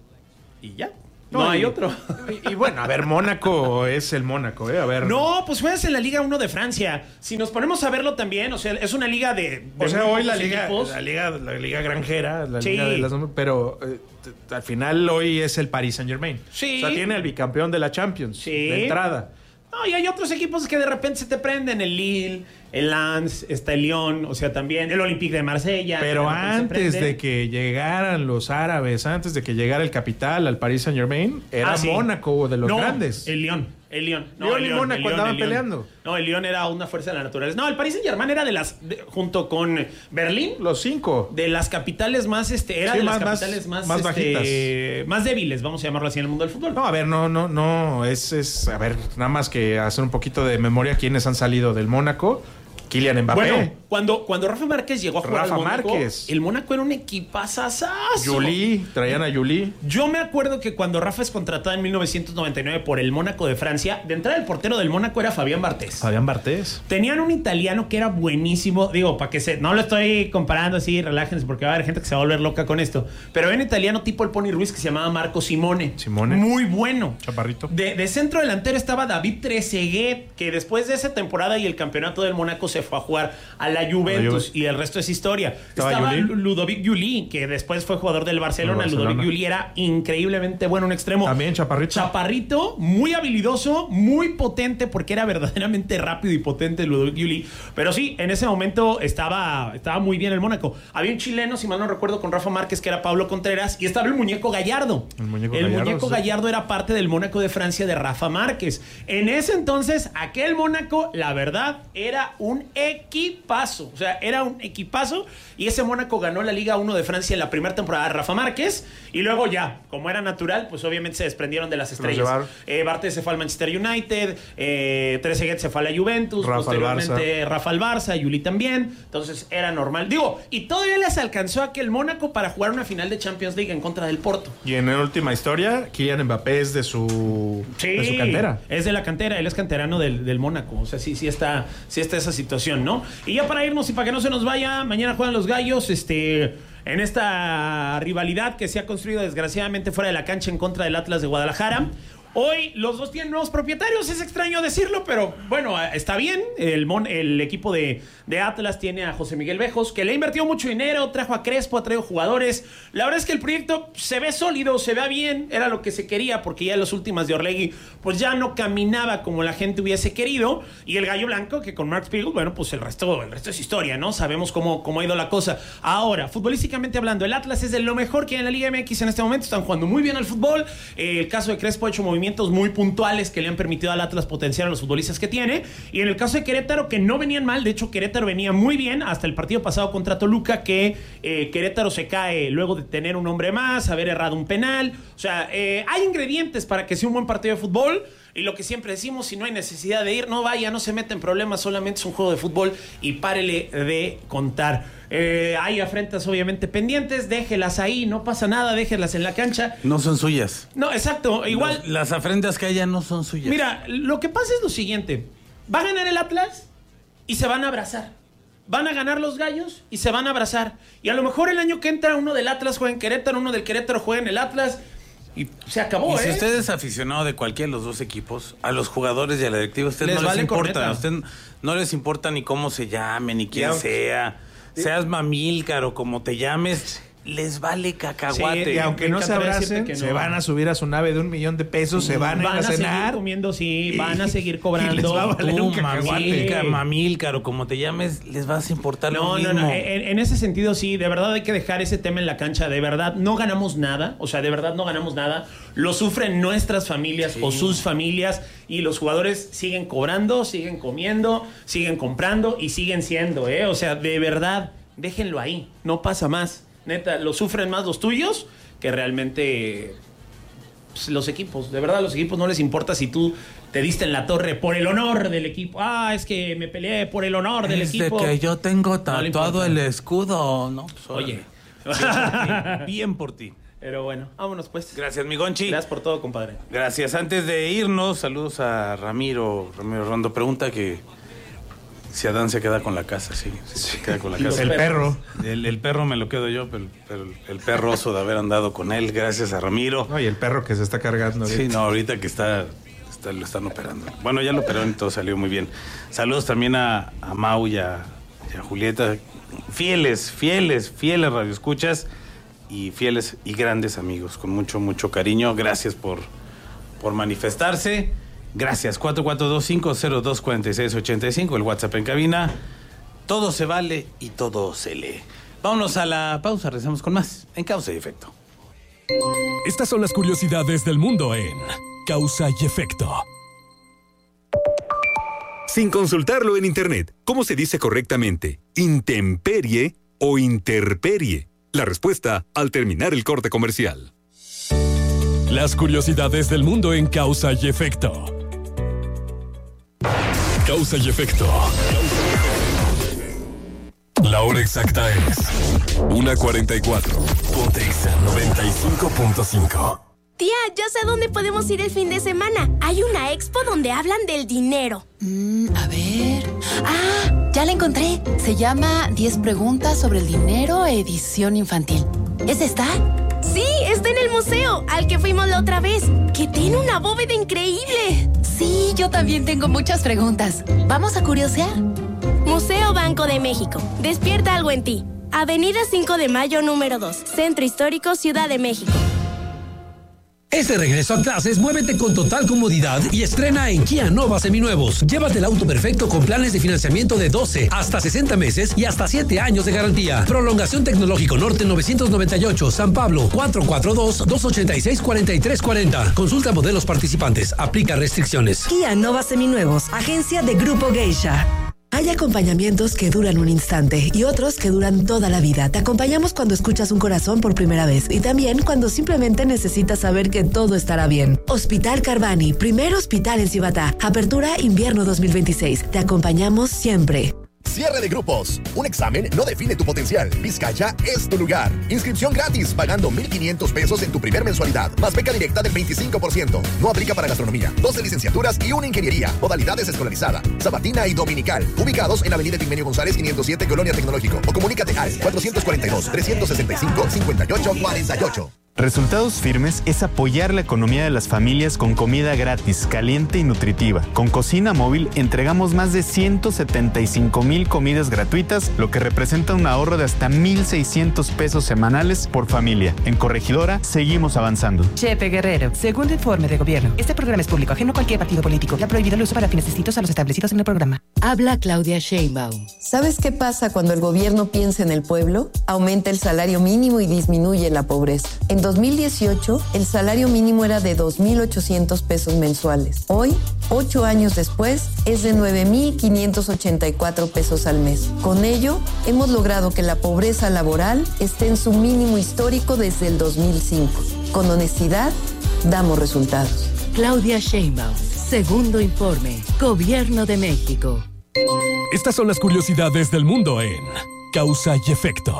y ya. No hay otro. Y bueno, a ver, Mónaco es el Mónaco, ¿eh? A ver. No, pues juegas en la Liga 1 de Francia. Si nos ponemos a verlo también, o sea, es una liga de o sea, hoy la liga granjera, la sí. liga de las... Pero al final hoy es el Paris Saint-Germain. Sí. O sea, tiene el bicampeón de la Champions. Sí. De entrada. No, y hay otros equipos que de repente se te prenden. El Lille, el Lens, está el Lyon, o sea, también el Olympique de Marsella. Pero antes de que llegaran los árabes, antes de que llegara el capital al Paris Saint-Germain, era Mónaco de los grandes. El Lyon. No, Lyon y Mónaco andaban peleando. No, el Lyon era una fuerza de la naturaleza. No, el Paris Saint-Germain era junto con Berlín, los 5 de las capitales más era sí, de las capitales más bajitas, más débiles, vamos a llamarlo así en el mundo del fútbol. No, a ver, no es a ver, nada más que hacer un poquito de memoria quiénes han salido del Mónaco. Kylian Mbappé. Bueno, cuando Rafa Márquez llegó a jugar al Mónaco, el Mónaco era un equipazazazo. Traían a Juli. Yo me acuerdo que cuando Rafa es contratado en 1999 por el Mónaco de Francia, de entrada el portero del Mónaco era Fabián Barthez. Tenían un italiano que era buenísimo, digo, para que no lo estoy comparando así, relájense, porque va a haber gente que se va a volver loca con esto, pero había un italiano tipo el Pony Ruiz que se llamaba Marco Simone. Muy bueno. Chaparrito. De centro delantero estaba David Trezeguet, que después de esa temporada y el campeonato del Mónaco se fue a jugar a la Juventus y el resto es historia. Estaba Ludovic Juli, que después fue jugador del Barcelona. Ludovic Juli era increíblemente bueno, un extremo. También Chaparrito, muy habilidoso, muy potente, porque era verdaderamente rápido y potente Ludovic Juli. Pero sí, en ese momento estaba muy bien el Mónaco. Había un chileno, si mal no recuerdo, con Rafa Márquez, que era Pablo Contreras, y estaba el Muñeco Gallardo. El Muñeco Gallardo era parte del Mónaco de Francia de Rafa Márquez. En ese entonces, aquel Mónaco, la verdad, era un equipazo. O sea, era un equipazo. Y ese Mónaco ganó la Liga 1 de Francia en la primera temporada de Rafa Márquez. Y luego ya, como era natural, pues obviamente se desprendieron de las estrellas. Barthez se fue al Manchester United, Trezeguet se fue a la Juventus, posteriormente Rafa al Barça, Juli también. Entonces era normal. Digo, y todavía les alcanzó aquel Mónaco para jugar una final de Champions League en contra del Porto. Y en la última historia, Kylian Mbappé es de su cantera. Es de la cantera, él es canterano del Mónaco. O sea, sí está esa situación, ¿no? Y ya para irnos y para que no se nos vaya, mañana juegan los Gallos, en esta rivalidad que se ha construido desgraciadamente fuera de la cancha en contra del Atlas de Guadalajara. Hoy los dos tienen nuevos propietarios, es extraño decirlo, pero bueno, está bien. El equipo de Atlas tiene a José Miguel Bejos, que le ha invertido mucho dinero, trajo a Crespo, ha traído jugadores. La verdad es que el proyecto se ve sólido, se ve bien, era lo que se quería, porque ya en las últimas de Orlegui, pues ya no caminaba como la gente hubiese querido. Y el Gallo Blanco, que con Mark Spiegel, bueno, pues el resto es historia, ¿no? Sabemos cómo ha ido la cosa. Ahora, futbolísticamente hablando, el Atlas es de lo mejor que hay en la Liga MX en este momento, están jugando muy bien al fútbol. El caso de Crespo ha hecho movimientos muy puntuales que le han permitido al Atlas potenciar a los futbolistas que tiene. Y en el caso de Querétaro, que no venían mal, de hecho Querétaro venía muy bien hasta el partido pasado contra Toluca, que Querétaro se cae luego de tener un hombre más, haber errado un penal. O sea, hay ingredientes para que sea un buen partido de fútbol. Y lo que siempre decimos, si no hay necesidad de ir, no vaya, no se meta en problemas, solamente es un juego de fútbol y párele de contar. Hay afrentas obviamente pendientes, déjelas ahí, no pasa nada, déjelas en la cancha. No son suyas. No, exacto, igual. Las afrentas que haya no son suyas. Mira, lo que pasa es lo siguiente, va a ganar el Atlas y se van a abrazar. Van a ganar los Gallos y se van a abrazar. Y a lo mejor el año que entra uno del Atlas juega en Querétaro, uno del Querétaro juega en el Atlas. Y se acabó, y si usted es aficionado de cualquiera de los dos equipos, a los jugadores y a la directiva, a usted no les importa. A usted no les importa ni cómo se llame, ni quién sea. Seas Mamílcar o como te llames. les vale cacahuate. Sí, y aunque no se abracen, se van a subir a su nave de $1,000,000, se van a cenar. Seguir comiendo, sí, van a seguir cobrando. Y les va a valer un cacahuate. Mamílcar o como te llames, les vas a importar lo mismo. No. En ese sentido, sí, de verdad hay que dejar ese tema en la cancha. De verdad, no ganamos nada. O sea, de verdad no ganamos nada. Lo sufren nuestras familias o sus familias. Y los jugadores siguen cobrando, siguen comiendo, siguen comprando y siguen siendo, O sea, de verdad, déjenlo ahí. No pasa más. Neta, lo sufren más los tuyos que realmente pues, los equipos. De verdad, a los equipos no les importa si tú te diste en la torre por el honor del equipo. Es que me peleé por el honor del equipo. Es de que yo tengo tatuado el escudo, ¿no? Oye. Bien por ti. Pero bueno, vámonos pues. Gracias, mi Gonchi. Gracias por todo, compadre. Gracias. Antes de irnos, saludos a Ramiro Rondo. Pregunta que si Adán se queda con la casa, sí, se queda con la casa. El perro. El perro me lo quedo yo, pero el perro oso de haber andado con él, gracias a Ramiro. No, y el perro que se está cargando ahorita. Sí, no, ahorita que lo están operando. Bueno, ya lo operaron y todo salió muy bien. Saludos también a Mau y a Julieta, fieles radioescuchas y fieles y grandes amigos, con mucho cariño. Gracias por manifestarse. Gracias. 442-502-4685, el WhatsApp en cabina. Todo se vale y todo se lee. Vámonos a la pausa, regresamos con más en Causa y Efecto. Estas son las curiosidades del mundo en Causa y Efecto. Sin consultarlo en internet, ¿cómo se dice correctamente? ¿Intemperie o interperie? La respuesta al terminar el corte comercial. Las curiosidades del mundo en Causa y Efecto. Causa y Efecto. La hora exacta es 1:44. Ponte Exa 95.5. Tía, ya sé dónde podemos ir el fin de semana. Hay una expo donde hablan del dinero. A ver... ya la encontré. Se llama 10 preguntas sobre el dinero, edición infantil. ¿Es esta? Sí, está en el museo, al que fuimos la otra vez, que tiene una bóveda increíble. Sí, yo también tengo muchas preguntas. ¿Vamos a curiosear? Museo Banco de México. Despierta algo en ti. Avenida 5 de Mayo, número 2. Centro Histórico, Ciudad de México. Este regreso a clases, muévete con total comodidad y estrena en Kia Nova Seminuevos. Llévate el auto perfecto con planes de financiamiento de 12 hasta 60 meses y hasta 7 años de garantía. Prolongación Tecnológico Norte 998, San Pablo, 442-286-4340. Consulta modelos participantes. Aplica restricciones. Kia Nova Seminuevos, agencia de Grupo Geisha. Hay acompañamientos que duran un instante y otros que duran toda la vida. Te acompañamos cuando escuchas un corazón por primera vez y también cuando simplemente necesitas saber que todo estará bien. Hospital Carvani, primer hospital en Cibatá. Apertura invierno 2026. Te acompañamos siempre. Cierre de grupos. Un examen no define tu potencial. Vizcaya es tu lugar. Inscripción gratis, pagando 1,500 pesos en tu primer mensualidad. Más beca directa del 25%. No aplica para gastronomía. 12 licenciaturas y una ingeniería. Modalidades escolarizada, sabatina y dominical. Ubicados en Avenida Epigmenio González 507, Colonia Tecnológico. O comunícate al 442-365-5848. Resultados Firmes es apoyar la economía de las familias con comida gratis, caliente y nutritiva. Con Cocina Móvil entregamos más de 175,000 comidas gratuitas, lo que representa un ahorro de hasta 1,600 pesos semanales por familia. En Corregidora seguimos avanzando. Chepe Guerrero, segundo informe de gobierno. Este programa es público, ajeno a cualquier partido político. Ya prohibido el uso para fines distintos a los establecidos en el programa. Habla Claudia Sheinbaum. ¿Sabes qué pasa cuando el gobierno piensa en el pueblo? Aumenta el salario mínimo y disminuye la pobreza. En 2018, el salario mínimo era de 2,800 pesos mensuales. Hoy, 8 años después, es de 9,584 pesos al mes. Con ello, hemos logrado que la pobreza laboral esté en su mínimo histórico desde el 2005. Con honestidad, damos resultados. Claudia Sheinbaum, segundo informe, Gobierno de México. Estas son las curiosidades del mundo en Causa y Efecto.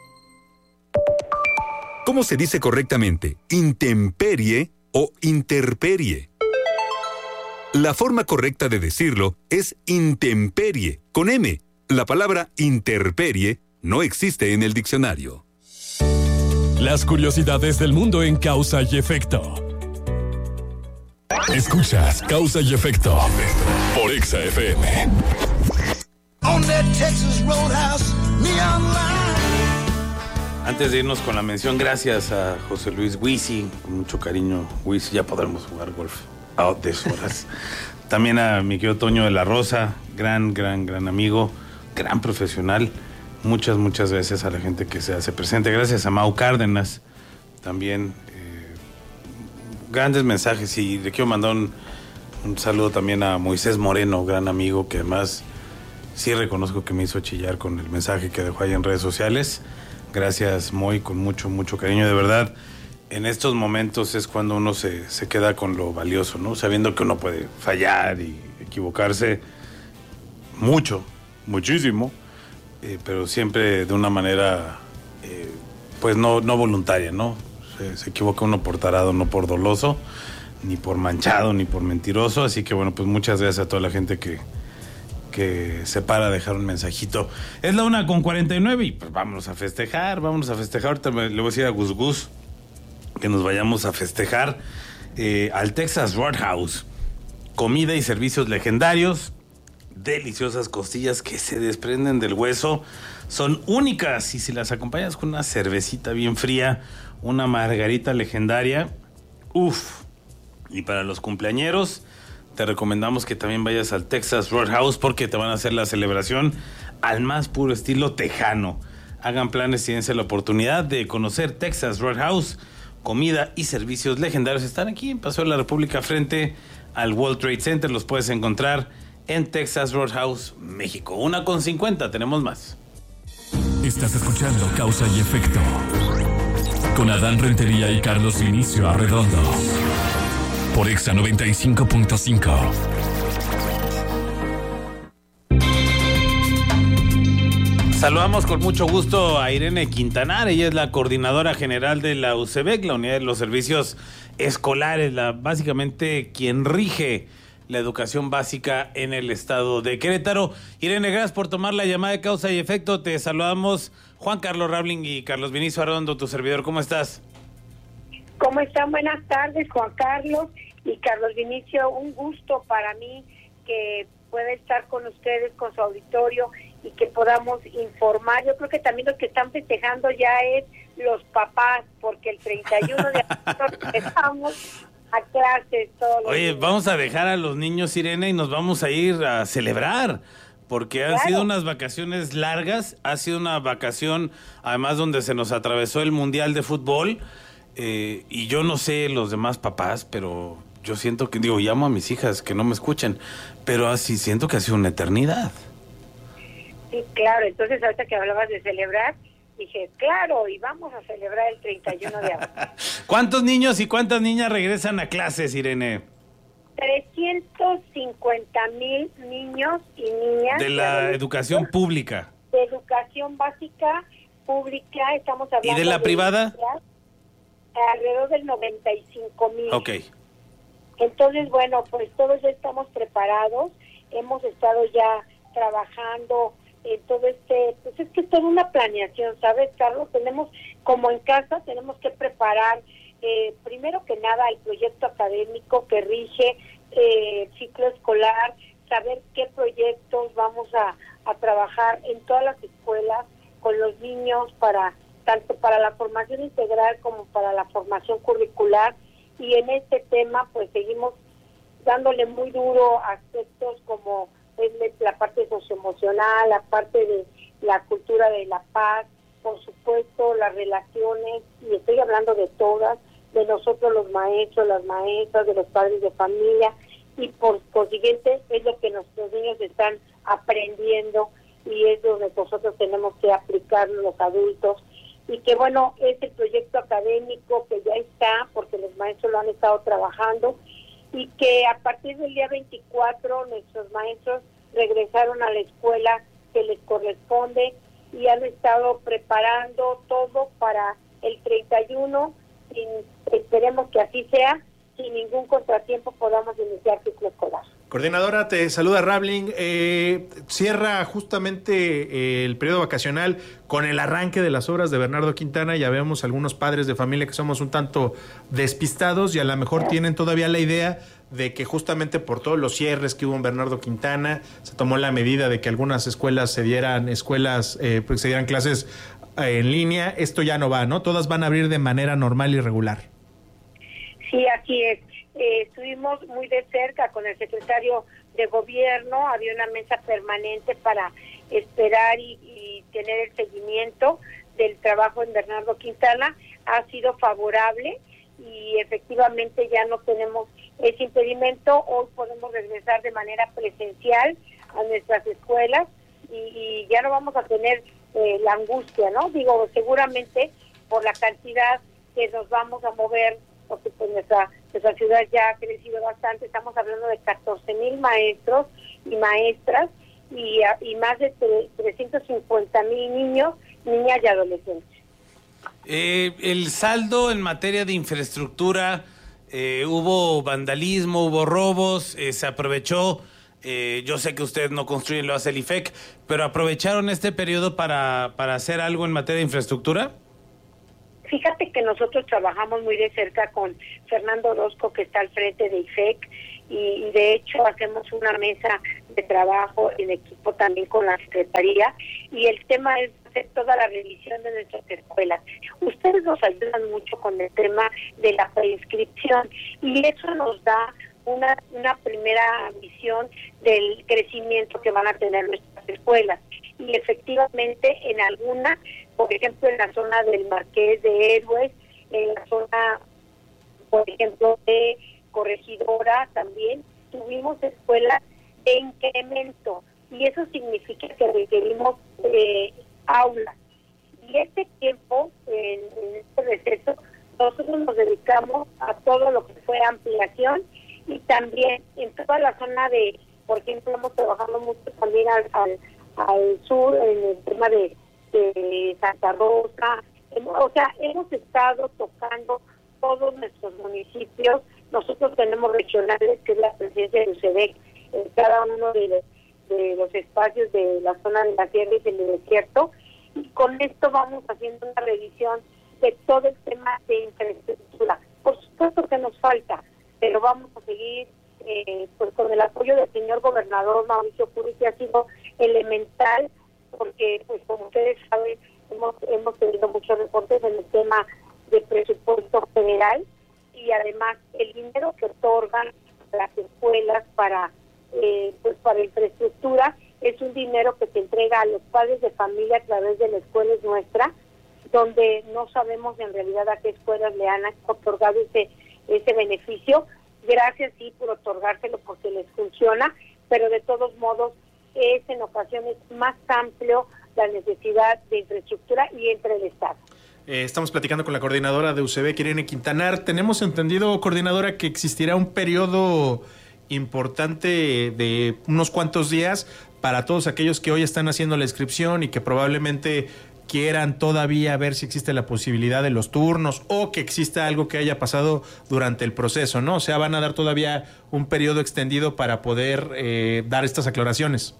¿Cómo se dice correctamente? ¿Intemperie o interperie? La forma correcta de decirlo es intemperie, con M. La palabra interperie no existe en el diccionario. Las curiosidades del mundo en Causa y Efecto. Escuchas Causa y Efecto por Exa FM. On that Texas Roadhouse neon line. Antes de irnos con la mención, gracias a José Luis Huisi, con mucho cariño. Huisi, ya podremos jugar golf a deshoras. También a mi querido Toño de la Rosa, gran amigo, gran profesional. Muchas gracias a la gente que se hace presente. Gracias a Mau Cárdenas, también grandes mensajes. Y le quiero mandar un saludo también a Moisés Moreno, gran amigo, que además sí reconozco que me hizo chillar con el mensaje que dejó ahí en redes sociales. Gracias, Moy, con mucho cariño. De verdad, en estos momentos es cuando uno se queda con lo valioso, ¿no? Sabiendo que uno puede fallar y equivocarse muchísimo, pero siempre de una manera, pues no voluntaria, ¿no? Se equivoca uno por tarado, no por doloso, ni por manchado, ni por mentiroso. Así que bueno, pues muchas gracias a toda la gente que se para a dejar un mensajito. Es la 1:49 y pues vámonos a festejar. Ahorita le voy a decir a Gus Gus que nos vayamos a festejar al Texas Roadhouse. Comida y servicios legendarios, deliciosas costillas que se desprenden del hueso, son únicas, y si las acompañas con una cervecita bien fría, una margarita legendaria, uff. Y para los cumpleañeros, te recomendamos que también vayas al Texas Roadhouse, porque te van a hacer la celebración al más puro estilo tejano. Hagan planes y dense la oportunidad de conocer Texas Roadhouse. Comida y servicios legendarios están aquí en Paseo de la República, frente al World Trade Center. Los puedes encontrar en Texas Roadhouse, México. 1:50, tenemos más. Estás escuchando Causa y Efecto con Adán Rentería y Carlos Vinicio Arredondo por Exa 95.5. Saludamos con mucho gusto a Irene Quintanar. Ella es la coordinadora general de la UCEBEC, la Unidad de los Servicios Escolares, básicamente quien rige la educación básica en el estado de Querétaro. Irene, gracias por tomar la llamada de Causa y Efecto. Te saludamos Juan Carlos Rabling y Carlos Vinicio Arredondo, tu servidor. ¿Cómo estás? ¿Cómo están? Buenas tardes, Juan Carlos y Carlos Vinicio. Un gusto para mí que pueda estar con ustedes, con su auditorio, y que podamos informar. Yo creo que también los que están festejando ya es los papás, porque el 31 de agosto empezamos a clases todos los días. Vamos a dejar a los niños, Irene, y nos vamos a ir a celebrar, porque han sido unas vacaciones largas. Ha sido una vacación, además, donde se nos atravesó el Mundial de Fútbol. Y yo no sé los demás papás, pero yo siento que, llamo a mis hijas que no me escuchen, pero así siento que ha sido una eternidad. Sí, claro. Entonces, ahorita que hablabas de celebrar, dije, claro, y vamos a celebrar el 31 de agosto. ¿Cuántos niños y cuántas niñas regresan a clases, Irene? 350,000 niños y niñas. De la educación pública. De educación básica pública, estamos hablando. ¿Y de la privada? Alrededor del 95,000. Ok. Entonces, bueno, pues todos ya estamos preparados. Hemos estado ya trabajando en todo pues es que es toda una planeación, ¿sabes, Carlos? Tenemos, como en casa, tenemos que preparar, primero que nada, el proyecto académico que rige el ciclo escolar, saber qué proyectos vamos a trabajar en todas las escuelas con los niños, tanto para la formación integral como para la formación curricular. Y en este tema, pues seguimos dándole muy duro a aspectos como es la parte socioemocional, la parte de la cultura de la paz, por supuesto las relaciones, y estoy hablando de todas, de nosotros los maestros, las maestras, de los padres de familia, y por consiguiente es lo que nuestros niños están aprendiendo, y es donde nosotros tenemos que aplicar los adultos. Y que bueno, es el proyecto académico que ya está, porque los maestros lo han estado trabajando, y que a partir del día 24 nuestros maestros regresaron a la escuela que les corresponde y han estado preparando todo para el 31, esperemos que así sea, sin ningún contratiempo podamos iniciar ciclo escolar. Coordinadora, te saluda Rabling. Cierra justamente el periodo vacacional con el arranque de las obras de Bernardo Quintana. Ya vemos algunos padres de familia que somos un tanto despistados y a lo mejor tienen todavía la idea de que justamente por todos los cierres que hubo en Bernardo Quintana, se tomó la medida de que algunas escuelas se dieran clases en línea, esto ya no va, ¿no? Todas van a abrir de manera normal y regular. Sí, así es. Estuvimos muy de cerca con el secretario de gobierno, había una mesa permanente para esperar y tener el seguimiento del trabajo en Bernardo Quintana. Ha sido favorable y efectivamente ya no tenemos ese impedimento. Hoy podemos regresar de manera presencial a nuestras escuelas y ya no vamos a tener la angustia, ¿no? Digo, seguramente por la cantidad que nos vamos a mover, porque pues nuestra ciudad ya ha crecido bastante, estamos hablando de 14,000 maestros y maestras y más de 350,000 niños, niñas y adolescentes. El saldo en materia de infraestructura, hubo vandalismo, hubo robos, se aprovechó, yo sé que ustedes no construyen, lo hace el IFEC, pero ¿aprovecharon este periodo para hacer algo en materia de infraestructura? Fíjate que nosotros trabajamos muy de cerca con Fernando Orozco, que está al frente de IFEC, y de hecho hacemos una mesa de trabajo en equipo también con la Secretaría, y el tema es hacer toda la revisión de nuestras escuelas. Ustedes nos ayudan mucho con el tema de la preinscripción, y eso nos da una primera visión del crecimiento que van a tener nuestras escuelas. Y efectivamente en alguna, por ejemplo en la zona del Marqués de Héroes, en la zona, por ejemplo, de Corregidora también, tuvimos escuelas de incremento y eso significa que requerimos aulas. Y este tiempo, en este receso, nosotros nos dedicamos a todo lo que fue ampliación y también en toda la zona de, por ejemplo, hemos trabajado mucho también al sur en el tema de Santa Rosa, o sea, hemos estado tocando todos nuestros municipios. Nosotros tenemos regionales, que es la presencia de UCEDEC, en cada uno de los espacios de la zona de la tierra y del desierto, y con esto vamos haciendo una revisión de todo el tema de infraestructura. Por supuesto que nos falta, pero vamos a seguir pues con el apoyo del señor gobernador Mauricio Curi, que ha sido elemental, porque pues como ustedes saben, hemos tenido muchos reportes en el tema de presupuesto federal, y además el dinero que otorgan las escuelas para infraestructura es un dinero que se entrega a los padres de familia a través de la escuela es nuestra, donde no sabemos en realidad a qué escuelas le han otorgado ese beneficio. Gracias sí por otorgárselo porque les funciona, pero de todos modos es en ocasiones más amplio la necesidad de infraestructura y entre el Estado. Estamos platicando con la coordinadora de UCEBEC, Irene Quintanar. Tenemos entendido, coordinadora, que existirá un periodo importante de unos cuantos días para todos aquellos que hoy están haciendo la inscripción y que probablemente quieran todavía ver si existe la posibilidad de los turnos o que exista algo que haya pasado durante el proceso, ¿no? O sea, van a dar todavía un periodo extendido para poder dar estas aclaraciones.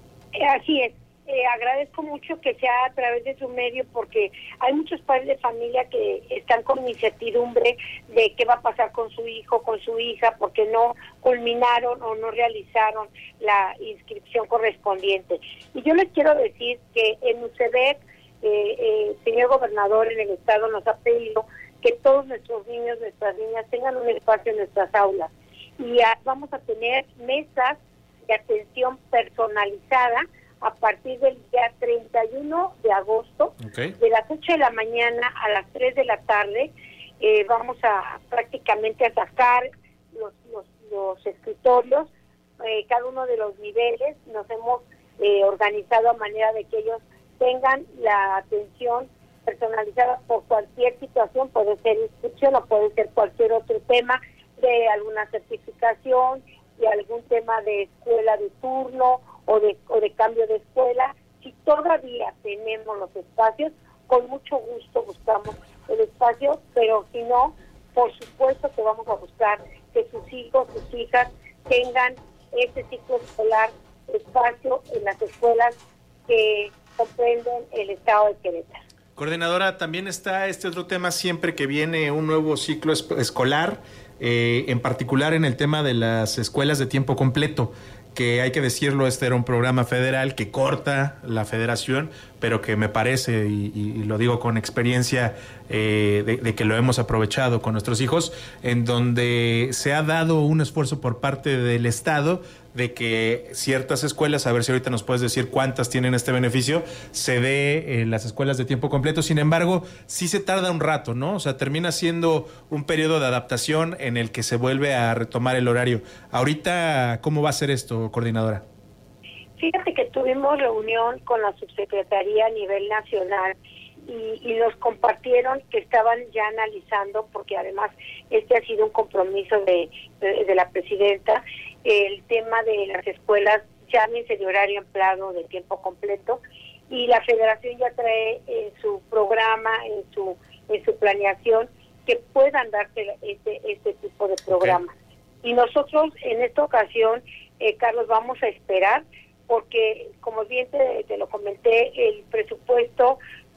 Así es. Agradezco mucho que sea a través de su medio, porque hay muchos padres de familia que están con incertidumbre de qué va a pasar con su hijo, con su hija, porque no culminaron o no realizaron la inscripción correspondiente. Y yo les quiero decir que en UCEBEC, el señor gobernador en el estado nos ha pedido que todos nuestros niños, nuestras niñas tengan un espacio en nuestras aulas. Y vamos a tener mesas de atención personalizada a partir del día 31 de agosto, de las 8 de la mañana a las 3 de la tarde. Vamos a prácticamente a sacar los escritorios, cada uno de los niveles. Nos hemos organizado a manera de que ellos tengan la atención personalizada por cualquier situación, puede ser inscripción o puede ser cualquier otro tema de alguna certificación, de algún tema de escuela de turno o de cambio de escuela. Si todavía tenemos los espacios, con mucho gusto buscamos el espacio, pero si no, por supuesto que vamos a buscar que sus hijos, sus hijas tengan ese ciclo escolar, espacio en las escuelas que comprenden el estado de Querétaro. Coordinadora, también está este otro tema siempre que viene un nuevo ciclo escolar, en particular en el tema de las escuelas de tiempo completo, que hay que decirlo, este era un programa federal que corta la federación, pero que me parece, y lo digo con experiencia, de que lo hemos aprovechado con nuestros hijos, en donde se ha dado un esfuerzo por parte del Estado de que ciertas escuelas, a ver si ahorita nos puedes decir cuántas tienen este beneficio, se dé en las escuelas de tiempo completo. Sin embargo, sí se tarda un rato, ¿no? O sea, termina siendo un periodo de adaptación en el que se vuelve a retomar el horario. Ahorita, ¿cómo va a ser esto, coordinadora? Fíjate que tuvimos reunión con la subsecretaría a nivel nacional y nos compartieron que estaban ya analizando, porque además este ha sido un compromiso de la presidenta, el tema de las escuelas, llámense de horario empleado de tiempo completo, y la federación ya trae en su programa, en su planeación, que puedan darse este tipo de programas. Okay. Y nosotros en esta ocasión, Carlos, vamos a esperar, porque como bien te lo comenté, el presupuesto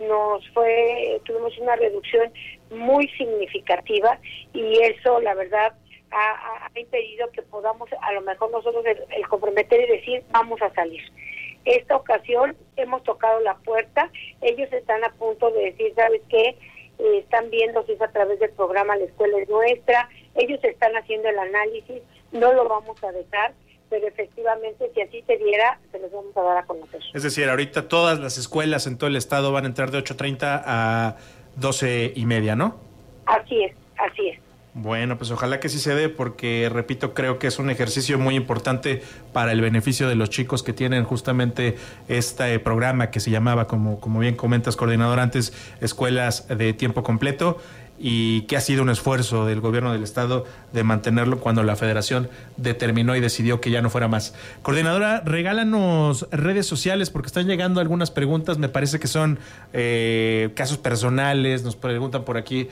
tuvimos una reducción muy significativa, y eso la verdad ha impedido que podamos a lo mejor nosotros el comprometer y decir vamos a salir. Esta ocasión hemos tocado la puerta, ellos están a punto de decir, ¿sabes qué? Están viendo si es a través del programa La Escuela es Nuestra, ellos están haciendo el análisis, no lo vamos a dejar, pero efectivamente si así se diera, se los vamos a dar a conocer. Es decir, ahorita todas las escuelas en todo el estado van a entrar de 8:30 a 12:30, ¿no? Así es, así es. Bueno, pues ojalá que sí se dé, porque, repito, creo que es un ejercicio muy importante para el beneficio de los chicos que tienen justamente este programa que se llamaba, como bien comentas, coordinador, antes, escuelas de tiempo completo, y que ha sido un esfuerzo del gobierno del estado de mantenerlo cuando la federación determinó y decidió que ya no fuera más. Coordinadora, regálanos redes sociales, porque están llegando algunas preguntas, me parece que son casos personales. Nos preguntan por aquí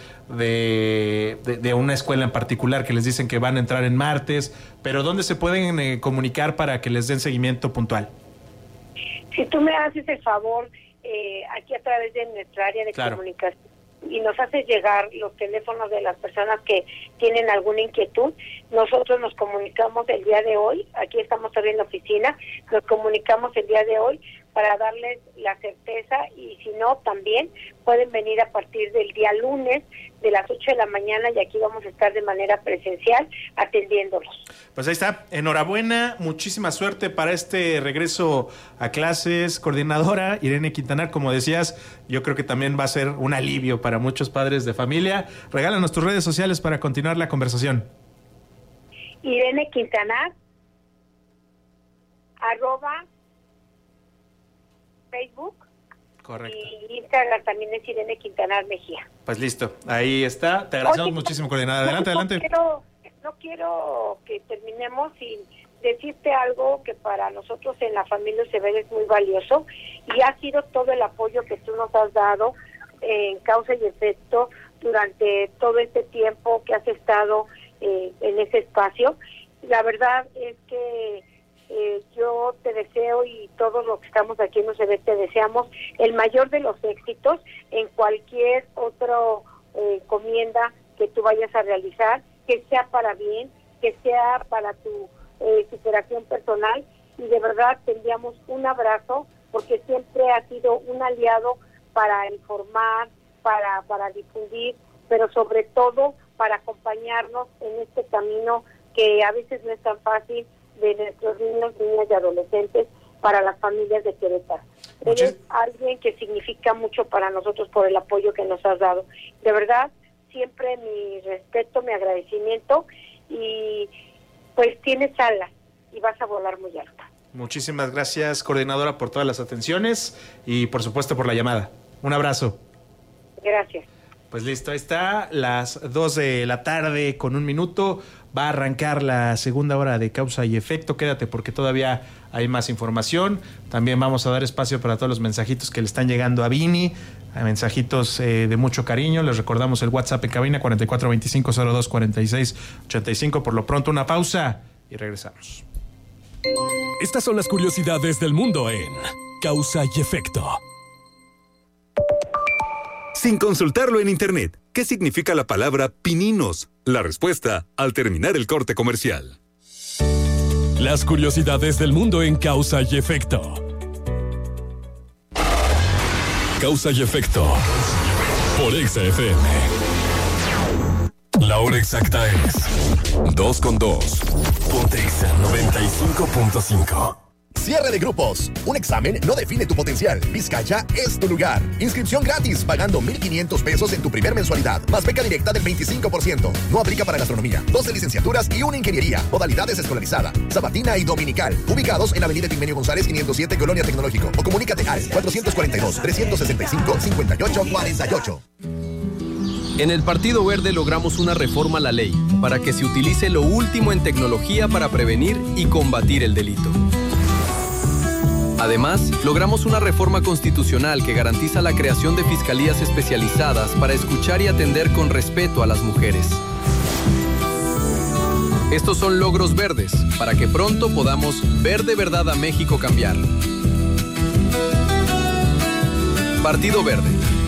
de una escuela en particular que les dicen que van a entrar en martes, pero ¿dónde se pueden comunicar para que les den seguimiento puntual? Si tú me haces el favor, aquí a través de nuestra área de comunicación, y nos hace llegar los teléfonos de las personas que tienen alguna inquietud, nosotros nos comunicamos el día de hoy, aquí estamos todavía en la oficina, nos comunicamos el día de hoy para darles la certeza, y si no, también pueden venir a partir del día lunes de las 8 de la mañana, y aquí vamos a estar de manera presencial atendiéndolos. Pues ahí está, enhorabuena, muchísima suerte para este regreso a clases, coordinadora Irene Quintanar. Como decías, yo creo que también va a ser un alivio para muchos padres de familia. Regálanos tus redes sociales para continuar la conversación. Irene Quintanar, @Facebook. Correcto. Y Instagram también es Irene Quintanar Mejía. Pues listo, ahí está. Te agradecemos muchísimo, coordinadora. Adelante. No quiero que terminemos sin decirte algo que para nosotros en la familia Acevedo es muy valioso, y ha sido todo el apoyo que tú nos has dado en causa y efecto durante todo este tiempo que has estado en ese espacio. La verdad es que yo te deseo, y todos los que estamos aquí en UCB te deseamos el mayor de los éxitos en cualquier otra encomienda que tú vayas a realizar, que sea para bien, que sea para tu superación personal, y de verdad te enviamos un abrazo, porque siempre has sido un aliado para informar, para difundir, pero sobre todo para acompañarnos en este camino que a veces no es tan fácil, de nuestros niños, niñas y adolescentes, para las familias de Querétaro. Eres alguien que significa mucho para nosotros por el apoyo que nos has dado. De verdad, siempre mi respeto, mi agradecimiento, y pues tienes alas y vas a volar muy alto. Muchísimas gracias, coordinadora, por todas las atenciones y por supuesto por la llamada. Un abrazo. Gracias. Pues listo, ahí está, las 2 de la tarde con 1 minuto. Va a arrancar la segunda hora de Causa y Efecto. Quédate, porque todavía hay más información. También vamos a dar espacio para todos los mensajitos que le están llegando a Vini. Hay mensajitos de mucho cariño. Les recordamos el WhatsApp en cabina 4425-024685. Por lo pronto, una pausa y regresamos. Estas son las curiosidades del mundo en Causa y Efecto. Sin consultarlo en internet, ¿qué significa la palabra pininos? La respuesta al terminar el corte comercial. Las curiosidades del mundo en Causa y Efecto. Causa y efecto. Por Exa FM. La hora exacta es 2:02. Ponte Exa 95.5. Cierre de grupos. Un examen no define tu potencial. Vizcaya es tu lugar. Inscripción gratis, pagando 1,500 pesos en tu primer mensualidad. Más beca directa del 25%. No aplica para gastronomía. 12 licenciaturas y una ingeniería. Modalidades escolarizada, sabatina y dominical. Ubicados en Avenida Epigmenio González 507, Colonia Tecnológico. O comunícate al 442-365-5848. En el Partido Verde logramos una reforma a la ley para que se utilice lo último en tecnología para prevenir y combatir el delito. Además, logramos una reforma constitucional que garantiza la creación de fiscalías especializadas para escuchar y atender con respeto a las mujeres. Estos son logros verdes, para que pronto podamos ver de verdad a México cambiar. Partido Verde.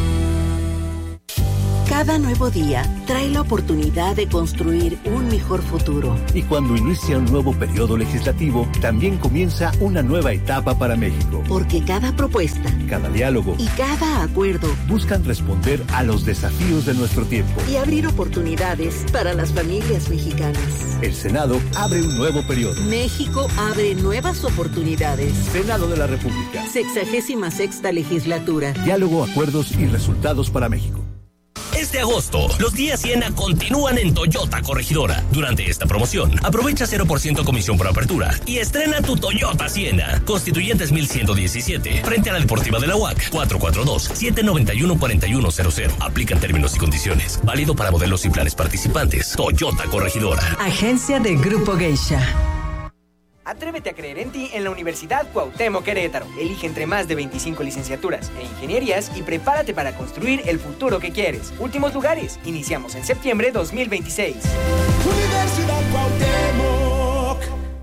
Cada nuevo día trae la oportunidad de construir un mejor futuro. Y cuando inicia un nuevo periodo legislativo, también comienza una nueva etapa para México. Porque cada propuesta, cada diálogo y cada acuerdo buscan responder a los desafíos de nuestro tiempo y abrir oportunidades para las familias mexicanas. El Senado abre un nuevo periodo. México abre nuevas oportunidades. Senado de la República. 66ª legislatura. Diálogo, acuerdos y resultados para México. Este agosto, los días Siena continúan en Toyota Corregidora. Durante esta promoción, aprovecha 0% comisión por apertura y estrena tu Toyota Siena. Constituyentes 1117, frente a la Deportiva de la UAC, 442-791-4100. Aplican términos y condiciones. Válido para modelos y planes participantes. Toyota Corregidora. Agencia de Grupo Geisha. Atrévete a creer en ti en la Universidad Cuauhtémoc Querétaro. Elige entre más de 25 licenciaturas e ingenierías y prepárate para construir el futuro que quieres. Últimos lugares. Iniciamos en septiembre 2026. Universidad Cuauhtémoc.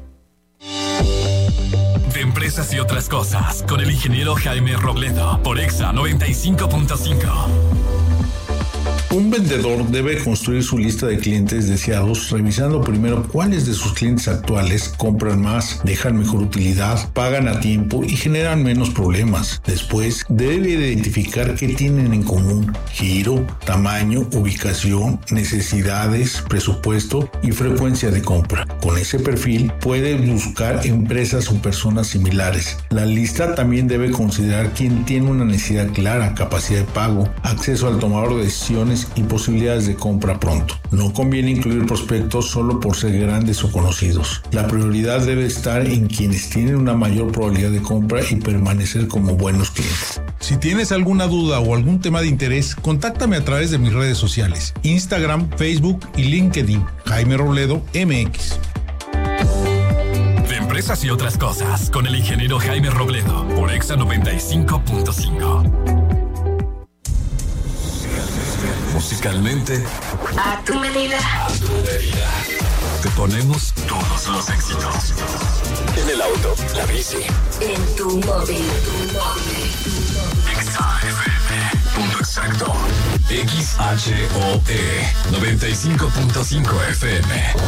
De empresas y otras cosas, con el ingeniero Jaime Robledo, por Exa 95.5. Un vendedor debe construir su lista de clientes deseados, revisando primero cuáles de sus clientes actuales compran más, dejan mejor utilidad, pagan a tiempo y generan menos problemas. Después, debe identificar qué tienen en común: giro, tamaño, ubicación, necesidades, presupuesto y frecuencia de compra. Con ese perfil, puede buscar empresas o personas similares. La lista también debe considerar quién tiene una necesidad clara, capacidad de pago, acceso al tomador de decisiones y posibilidades de compra pronto. No conviene incluir prospectos solo por ser grandes o conocidos. La prioridad debe estar en quienes tienen una mayor probabilidad de compra y permanecer como buenos clientes. Si tienes alguna duda o algún tema de interés, contáctame a través de mis redes sociales: Instagram, Facebook y LinkedIn. Jaime Robledo, MX. De empresas y otras cosas, con el ingeniero Jaime Robledo, por Exa 95.5. Musicalmente, a tu medida. A tu medida. Te ponemos todos los éxitos. En el auto, la bici. En tu móvil. Exa FM. Punto exacto. XHOE 95.5 FM.